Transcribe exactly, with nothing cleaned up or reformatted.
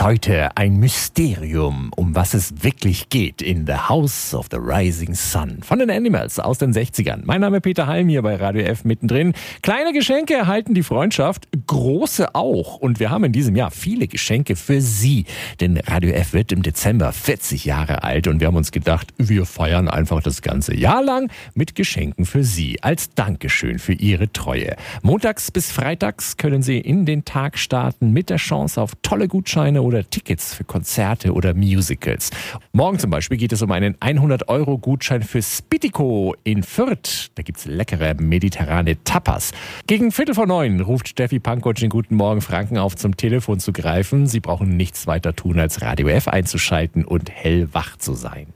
Heute ein Mysterium, um was es wirklich geht in The House of the Rising Sun von den Animals aus den sechzigern. Mein Name ist Peter Halm, hier bei Radio F mittendrin. Kleine Geschenke erhalten die Freundschaft, große auch. Und wir haben in diesem Jahr viele Geschenke für Sie. Denn Radio F wird im Dezember vierzig Jahre alt und wir haben uns gedacht, wir feiern einfach das ganze Jahr lang mit Geschenken für Sie als Dankeschön für Ihre Treue. Montags bis freitags können Sie in den Tag starten mit der Chance auf tolle Gutscheine oder Tickets für Konzerte oder Musicals. Morgen zum Beispiel geht es um einen hundert Euro Gutschein für Spittico in Fürth. Da gibt's leckere mediterrane Tapas. Gegen Viertel vor neun ruft Steffi Pankow in Guten Morgen Franken auf, zum Telefon zu greifen. Sie brauchen nichts weiter tun, als Radio F einzuschalten und hellwach zu sein.